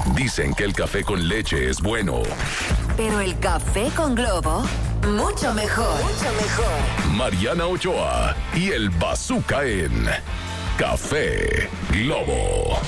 Dicen que el café con leche es bueno. Pero el café con Globo, mucho mejor. Mucho mejor. Mariana Ochoa y el Bazooka en Café Globo.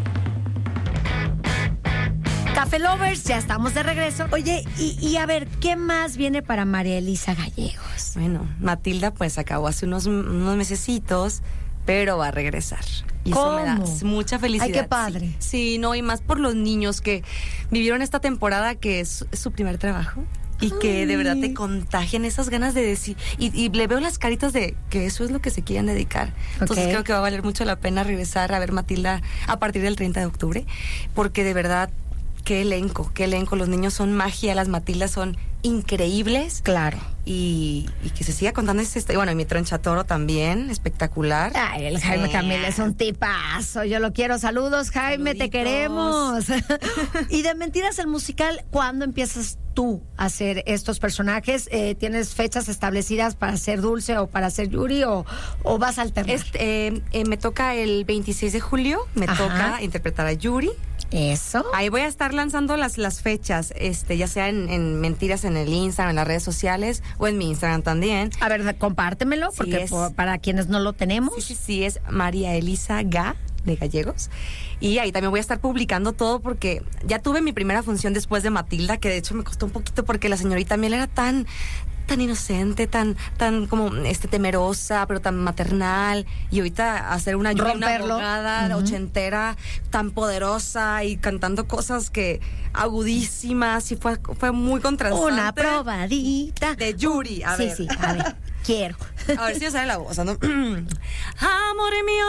Café Lovers, ya estamos de regreso. Oye, y a ver, ¿qué más viene para María Elisa Gallegos? Bueno, Matilda pues acabó hace unos mesecitos, pero va a regresar. Y ¿Cómo? eso me da mucha felicidad. Ay, qué padre. Sí, no, y más por los niños que vivieron esta temporada que es su primer trabajo. Y que de verdad te contagian esas ganas de decir. Y le veo las caritas de que eso es lo que se quieren dedicar. Entonces creo que va a valer mucho la pena regresar a ver Matilda a partir del 30 de octubre. Porque de verdad, qué elenco. Los niños son magia, las Matildas son increíbles. Claro. Y que se siga contando bueno, y mi Tronchatoro también, espectacular. Ay, el Jaime Camila es un tipazo, yo lo quiero. Saludos, Jaime, Saluditos. te queremos. Y de Mentiras el musical, ¿cuándo empiezas tú a hacer estos personajes? ¿Tienes fechas establecidas para ser Dulce o para ser Yuri o vas a alternar? Me toca el 26 de julio, me toca interpretar a Yuri. Eso. Ahí voy a estar lanzando las fechas, ya sea en Mentiras en el Instagram, en las redes sociales o en mi Instagram también. A ver, compártemelo, porque para quienes no lo tenemos. Sí, es María Elisa Ga de Gallegos. Y ahí también voy a estar publicando todo porque ya tuve mi primera función después de Matilda, que de hecho me costó un poquito porque la señorita Miel era tan inocente, tan como temerosa, pero tan maternal, y ahorita hacer una abogada ochentera tan poderosa y cantando cosas que agudísimas, y fue muy contrastante. Una probadita de Yuri, a ver. Sí, a ver, quiero. A ver si me sale la voz, ¿no? Amor mío,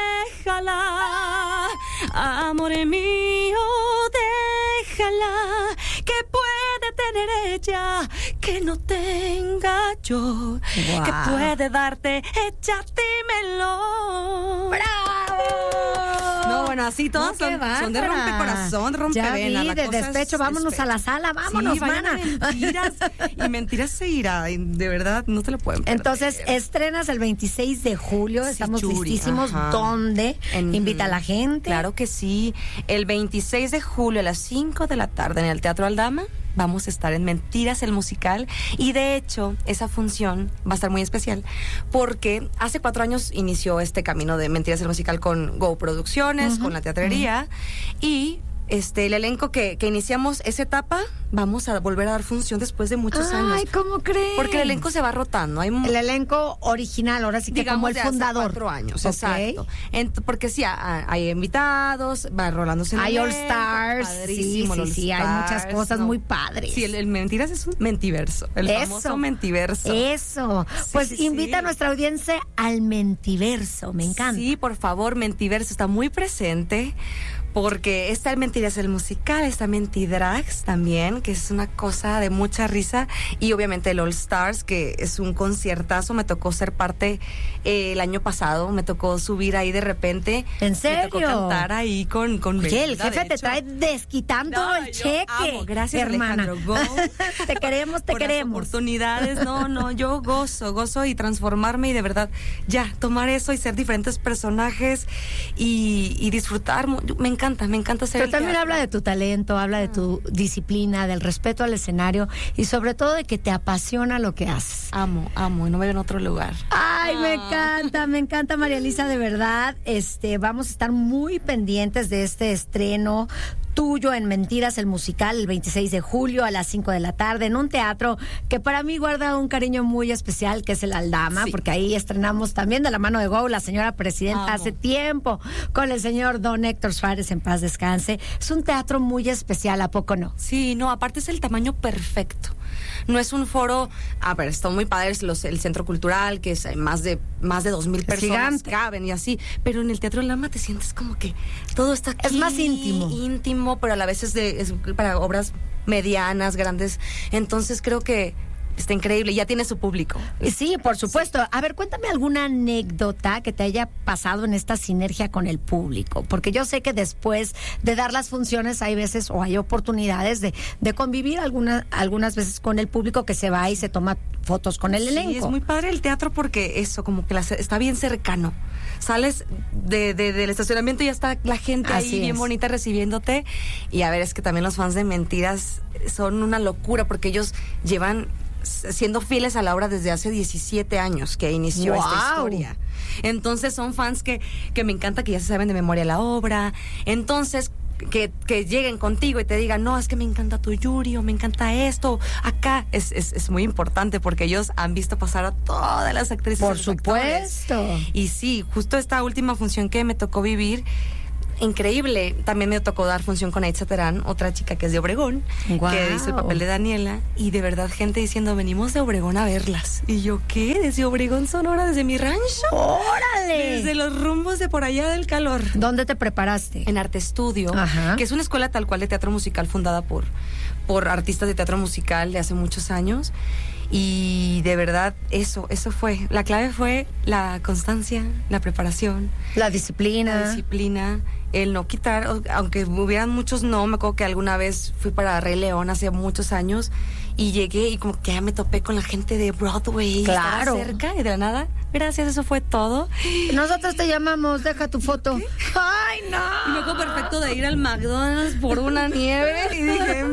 déjala, amor mío, déjala, que puede tener ella que no tenga yo. Wow. Que puede darte, ella, dímelo. ¡Bravo! No, bueno, así todas son de rompecorazón, rompevena. Ya vi, de despecho, vámonos a la sala, vámonos, sí, mana. Mentiras se irá, y de verdad no te lo pueden perder. Entonces, estrenas el 26 de julio, sí, estamos Yuri, listísimos. Ajá. ¿Dónde? Invita a la gente. Claro que sí, el 26 de julio a las 5 de la tarde en el Teatro Aldama. Vamos a estar en Mentiras el musical, y de hecho esa función va a estar muy especial porque hace 4 años inició este camino de Mentiras el musical con Go Producciones, con la teatrería, y el elenco que iniciamos esa etapa, vamos a volver a dar función después de muchos años. Ay, ¿cómo crees? Porque el elenco se va rotando. El elenco original, ahora sí que como el fundador. 4 años, okay. Exacto. Porque sí, hay invitados, va rolándose. Hay All Stars. Padrísimo, sí, hay muchas cosas muy padres. Sí, el Mentiras es un mentiverso. El famoso mentiverso. Eso. Pues invita a nuestra audiencia al mentiverso. Me encanta. Sí, por favor, Mentiverso está muy presente. Porque está el Mentiras el musical, está Mentidrags también, que es una cosa de mucha risa, y obviamente el All Stars, que es un conciertazo. Me tocó ser parte el año pasado, me tocó subir ahí de repente. ¿En serio? Me tocó cantar ahí con Oye, el jefe te trae desquitando el cheque. Amo. Gracias, hermana. Alejandro. Te queremos. Por las oportunidades. No, yo gozo y transformarme, y de verdad ya tomar eso y ser diferentes personajes y disfrutar. Me encanta ser. Pero también habla de tu talento, habla de tu disciplina, del respeto al escenario, y sobre todo de que te apasiona lo que haces. Amo, y no me veo en otro lugar. Ay, me encanta, María Elisa, de verdad. Vamos a estar muy pendientes de este estreno tuyo en Mentiras el musical el 26 de julio a las 5 de la tarde en un teatro que para mí guarda un cariño muy especial, que es el Aldama, porque ahí estrenamos también de la mano de Go, la señora presidenta, hace tiempo, con el señor don Héctor Suárez, en paz descanse. Es un teatro muy especial, ¿a poco no? Sí, no, aparte es el tamaño perfecto. No es un foro, están muy padres el centro cultural, que es más de 2,000 personas caben y así, pero en el Teatro Aldama te sientes como que todo está aquí. Es más íntimo, pero a la vez es para obras medianas, grandes. Entonces creo que está increíble, ya tiene su público. Sí, por supuesto. Sí. A ver, cuéntame alguna anécdota que te haya pasado en esta sinergia con el público, porque yo sé que después de dar las funciones hay veces o hay oportunidades de convivir algunas veces con el público, que se va y se toma fotos con el elenco. Sí, es muy padre el teatro porque eso, como que está bien cercano. sales del estacionamiento y ya está la gente Así ahí bien es. bonita recibiéndote. Y a ver, es que también los fans de Mentiras son una locura porque ellos llevan siendo fieles a la obra desde hace 17 años que inició esta ¡Wow! historia. Entonces son fans que me encanta que ya se saben de memoria la obra. Entonces que lleguen contigo y te digan, no, es que me encanta tu Yuri o me encanta esto. Acá es muy importante porque ellos han visto pasar a todas las actrices. Por y los actores. supuesto. Y sí, justo esta última función que me tocó vivir, increíble. También me tocó dar función con Aitza Terán, otra chica que es de Obregón, Guau. que hizo el papel de Daniela, y de verdad gente diciendo, venimos de Obregón a verlas. Y yo, ¿qué? ¿Desde Obregón, Sonora? ¿Desde mi rancho? ¡Órale! Desde los rumbos de por allá del calor. ¿Dónde te preparaste? En Arte Estudio, Ajá. que es una escuela tal cual de teatro musical fundada por artistas de teatro musical de hace muchos años. Y de verdad, eso fue. La clave fue la constancia, la preparación, La disciplina. la disciplina, el no quitar, aunque hubieran muchos no. Me acuerdo que alguna vez fui para Rey León hace muchos años y llegué y como que ya me topé con la gente de Broadway. Claro. Estaba cerca y de la nada, gracias, eso fue todo. Nosotros te llamamos, deja tu foto. ¡Ay, no! Y me acuerdo perfecto de ir al McDonald's por una nieve y dije,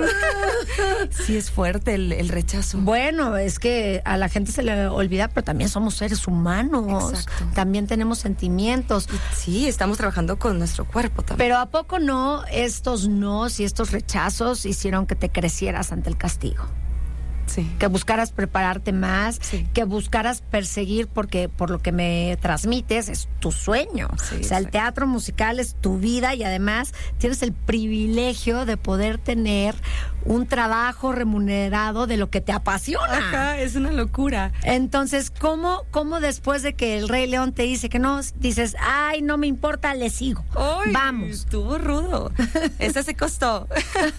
sí es fuerte el rechazo. Bueno, es que a la gente se le olvida, pero también somos seres humanos. Exacto. También tenemos sentimientos. Sí, estamos trabajando con nuestro cuerpo también. Pero ¿a poco no estos nos y estos rechazos hicieron que te crecieras ante el castigo? Sí. Que buscaras prepararte más, Sí. que buscaras perseguir, porque por lo que me transmites es tu sueño. Sí, o sea, el exacto. teatro musical es tu vida y además tienes el privilegio de poder tener un trabajo remunerado de lo que te apasiona. Ajá, es una locura. Entonces, ¿cómo después de que el Rey León te dice que no, dices, ay, no me importa, le sigo? Ay, Vamos. Estuvo rudo. Esa se costó.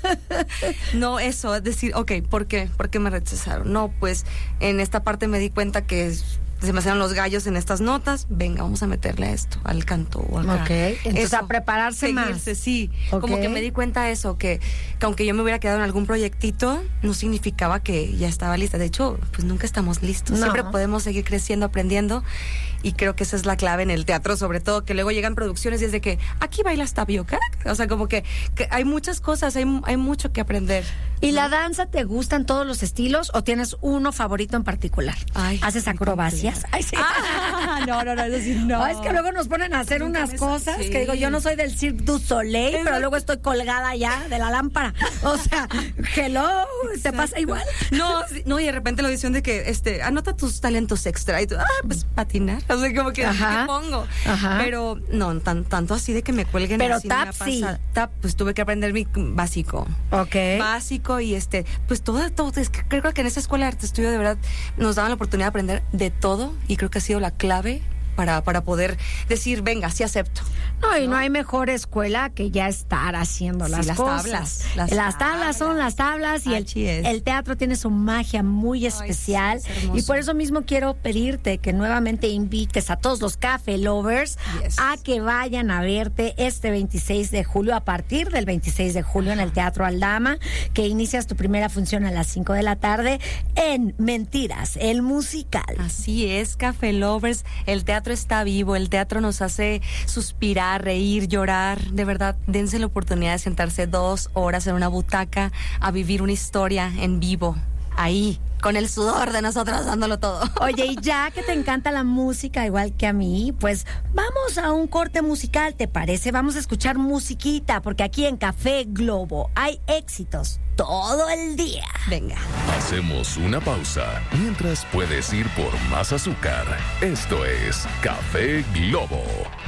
No, eso, es decir, ok, ¿por qué? ¿Por qué me rechazaron? No, pues en esta parte me di cuenta que se me hacían los gallos en estas notas. Venga, vamos a meterle a esto, al canto o acá. Ok, entonces Eso, a prepararse más. seguirse, sí. Ok. Como que me di cuenta eso, que aunque yo me hubiera quedado en algún proyectito, no significaba que ya estaba lista. De hecho, pues nunca estamos listos. No. Siempre podemos seguir creciendo, aprendiendo. Y creo que esa es la clave en el teatro, sobre todo, que luego llegan producciones y es de que aquí bailas tapioca. O sea, como que hay muchas cosas, hay mucho que aprender. ¿Y la danza te gustan todos los estilos o tienes uno favorito en particular? Ay, ¿Haces muy acrobacias? complicado. Ay, sí. No, eso sí, no. Es que luego nos ponen a hacer Nunca unas me cosas sí. que digo, yo no soy del Cirque du Soleil, pero luego estoy colgada ya de la lámpara. O sea, hello, ¿te pasa igual? No, no, y de repente la audición de que, anota tus talentos extra. Y tú, pues patinar. O sea, como que, Ajá. ¿qué pongo? Ajá. Pero no, tanto así de que me cuelguen. Pero así no me tap ha sí. pasado. Tap, pues tuve que aprender mi básico. Ok. Básico y pues todo, es que creo que en esa escuela de arte estudio de verdad nos daban la oportunidad de aprender de todo y creo que ha sido la clave para poder decir, venga, sí acepto. No, y no hay mejor escuela que ya estar haciendo Sí, las las cosas. tablas, Las tablas son las tablas y Así es. el teatro tiene su magia muy especial. sí, es hermoso. Y por eso mismo quiero pedirte que nuevamente invites a todos los Café Lovers Yes. a que vayan a verte este 26 de julio, a partir del 26 de julio en el Teatro Aldama, que inicias tu primera función a las 5 de la tarde en Mentiras, el musical. Así es, Café Lovers, el teatro está vivo, el teatro nos hace suspirar, reír, llorar. De verdad, dense la oportunidad de sentarse 2 horas en una butaca a vivir una historia en vivo, ahí, con el sudor de nosotros dándolo todo. Oye, y ya que te encanta la música igual que a mí, pues vamos a un corte musical, ¿te parece? Vamos a escuchar musiquita, porque aquí en Café Globo hay éxitos todo el día. Venga. Hacemos una pausa mientras puedes ir por más azúcar. Esto es Café Globo.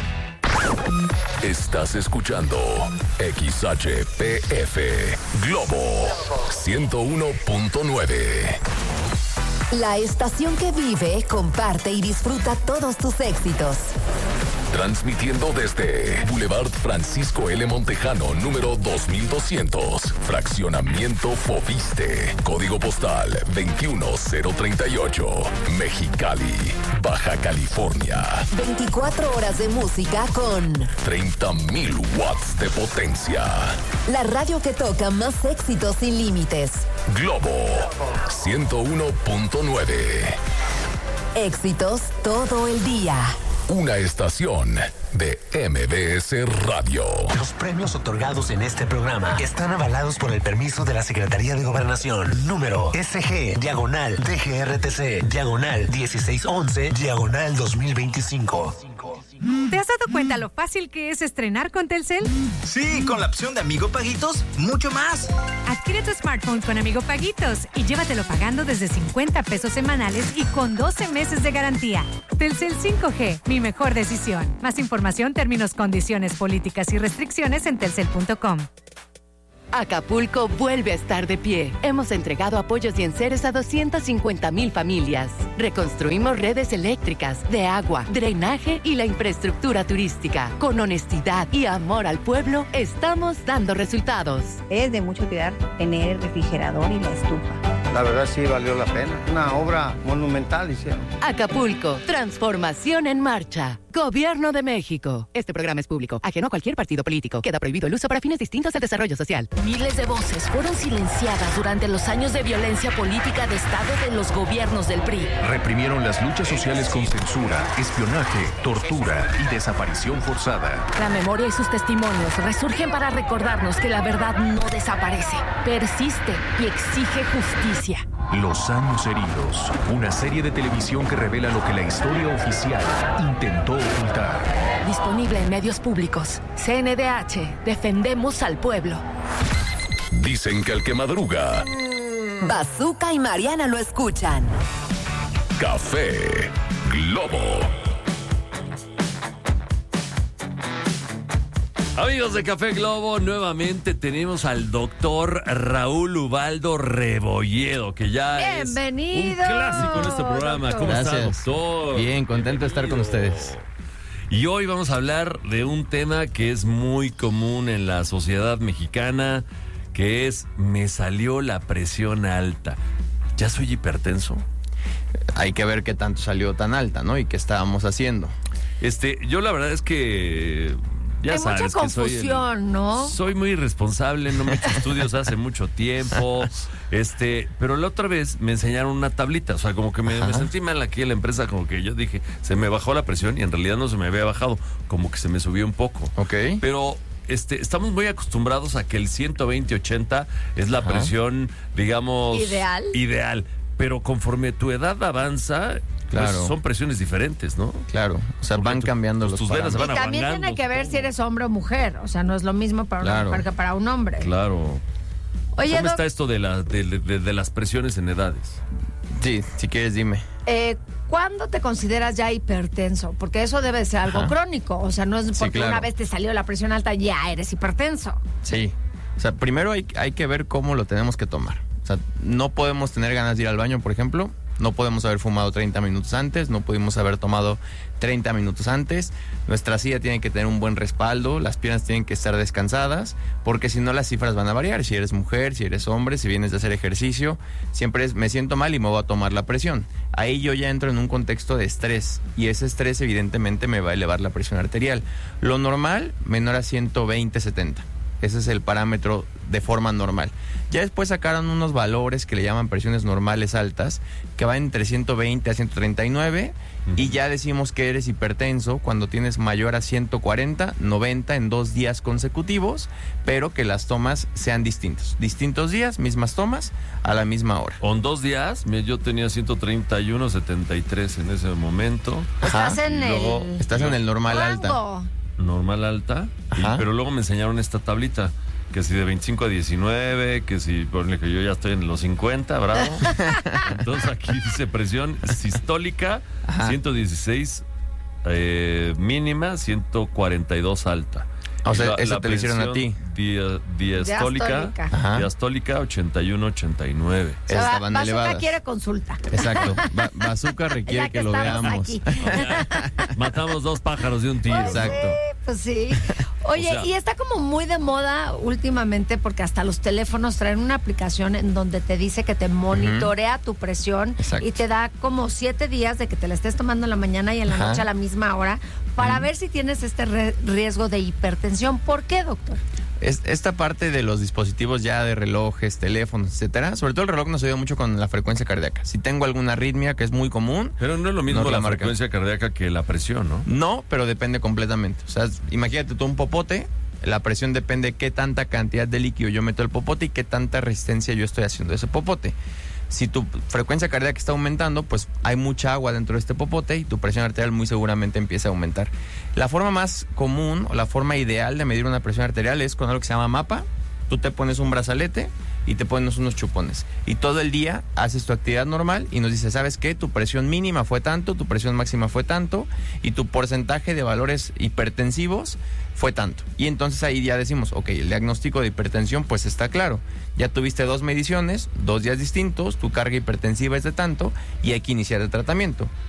Estás escuchando XHPF Globo 101.9. La estación que vive, comparte y disfruta todos tus éxitos. Transmitiendo desde Boulevard Francisco L. Montejano, número 2200, Fraccionamiento Fobiste, Código Postal 21038, Mexicali, Baja California. 24 horas de música con 30,000 watts de potencia. la radio que toca más éxitos sin límites. Globo 101.9. Éxitos todo el día. una estación de MBS Radio. Los premios otorgados en este programa están avalados por el permiso de la Secretaría de Gobernación. Número SG/DGRTC/1611/2025. ¿Te has dado cuenta lo fácil que es estrenar con Telcel? Sí, con la opción de Amigo Paguitos, mucho más. Adquiere tu smartphone con Amigo Paguitos y llévatelo pagando desde 50 pesos semanales y con 12 meses de garantía. Telcel 5G, mi mejor decisión. Más información, términos, condiciones, políticas y restricciones en telcel.com. Acapulco vuelve a estar de pie. Hemos entregado apoyos y enseres a 250,000 familias. Reconstruimos redes eléctricas, de agua, drenaje y la infraestructura turística. Con honestidad y amor al pueblo, estamos dando resultados. Es de mucho cuidar tener el refrigerador y la estufa. La verdad sí valió la pena. Una obra monumental hicieron. Acapulco, transformación en marcha. Gobierno de México. Este programa es público, ajeno a cualquier partido político. Queda prohibido el uso para fines distintos al desarrollo social. Miles de voces fueron silenciadas durante los años de violencia política de Estado de los gobiernos del PRI. Reprimieron las luchas sociales con censura, espionaje, tortura y desaparición forzada. La memoria y sus testimonios resurgen para recordarnos que la verdad no desaparece, persiste y exige justicia. Los años heridos. Una serie de televisión que revela lo que la historia oficial intentó ocultar. Disponible en medios públicos. CNDH. Defendemos al pueblo. Dicen que el que madruga. Bazooka y Mariana lo escuchan. Café Globo. Amigos de Café Globo, nuevamente tenemos al doctor Raúl Ubaldo Rebolledo, que ya ¡bienvenido! Es un clásico en este programa. ¿Cómo está, doctor? Bien, contento de estar con ustedes. Y hoy vamos a hablar de un tema que es muy común en la sociedad mexicana, que es: me salió la presión alta. ¿Ya soy hipertenso? Hay que ver qué tanto salió tan alta, ¿no? Y qué estábamos haciendo. Yo la verdad es que... Ya hay sabes mucha confusión, ¿no? Soy muy irresponsable, no me he hecho estudios hace mucho tiempo. Pero la otra vez me enseñaron una tablita, o sea, como que me sentí mal aquí en la empresa, como que yo dije, se me bajó la presión y en realidad no se me había bajado, como que se me subió un poco. Ok. Pero estamos muy acostumbrados a que el 120/80 es la presión, digamos, ideal. Pero conforme tu edad avanza, claro, pues son presiones diferentes, ¿no? Claro, o sea, van cambiando los venas se van y también tiene que ver si eres hombre o mujer, o sea, no es lo mismo para una mujer que para un hombre. Claro. Oye, ¿cómo está esto de las presiones en edades? Sí, si quieres dime. ¿Cuándo te consideras ya hipertenso? Porque eso debe ser algo crónico, o sea, no es porque una vez te salió la presión alta ya eres hipertenso. Sí, o sea, primero hay que ver cómo lo tenemos que tomar. O sea, no podemos tener ganas de ir al baño, por ejemplo. No podemos haber fumado 30 minutos antes, no pudimos haber tomado 30 minutos antes. Nuestra silla tiene que tener un buen respaldo, las piernas tienen que estar descansadas, porque si no las cifras van a variar. Si eres mujer, si eres hombre, si vienes de hacer ejercicio, siempre es: me siento mal y me voy a tomar la presión. Ahí yo ya entro en un contexto de estrés, y ese estrés evidentemente me va a elevar la presión arterial. Lo normal, menor a 120/70. Ese es el parámetro de forma normal. Ya después sacaron unos valores que le llaman presiones normales altas, que van entre 120 a 139, y ya decimos que eres hipertenso cuando tienes mayor a 140, 90 en 2 días consecutivos, pero que las tomas sean distintos. Distintos días, mismas tomas, a la misma hora. ¿O en 2 días? Yo tenía 131/73 en ese momento. Estás en el normal alta. Normal alta, pero luego me enseñaron esta tablita, que si de 25 a 19, que si, ponle que yo ya estoy en los 50, bravo. Entonces aquí dice presión sistólica, 116 mínima, 142 alta. O sea, eso te lo hicieron a ti. Diastólica 81/89. Estaban Bazooka elevadas. quiere consulta. Exacto. Bazooka requiere que lo veamos. Matamos 2 pájaros de un tiro. Exacto. Pues sí. Oye, y está como muy de moda últimamente, porque hasta los teléfonos traen una aplicación en donde te dice que te monitorea tu presión. Exacto. Y te da como 7 días de que te la estés tomando en la mañana y en la noche a la misma hora para ver si tienes este riesgo de hipertensión. ¿Por qué, doctor? Esta parte de los dispositivos ya de relojes, teléfonos, etcétera, sobre todo el reloj nos ayuda mucho con la frecuencia cardíaca. Si tengo alguna arritmia, que es muy común. Pero no es lo mismo la frecuencia cardíaca que la presión, ¿no? No, pero depende completamente. O sea, imagínate tú un popote, la presión depende de qué tanta cantidad de líquido yo meto al popote y qué tanta resistencia yo estoy haciendo a ese popote. Si tu frecuencia cardíaca está aumentando, pues hay mucha agua dentro de este popote y tu presión arterial muy seguramente empieza a aumentar. La forma más común o la forma ideal de medir una presión arterial es con algo que se llama mapa. Tú te pones un brazalete y te pones unos chupones. Y todo el día haces tu actividad normal y nos dices, ¿sabes qué? Tu presión mínima fue tanto, tu presión máxima fue tanto y tu porcentaje de valores hipertensivos fue tanto. Y entonces ahí ya decimos, ok, el diagnóstico de hipertensión pues está claro. Ya tuviste 2 mediciones, 2 días distintos, tu carga hipertensiva es de tanto y hay que iniciar el tratamiento.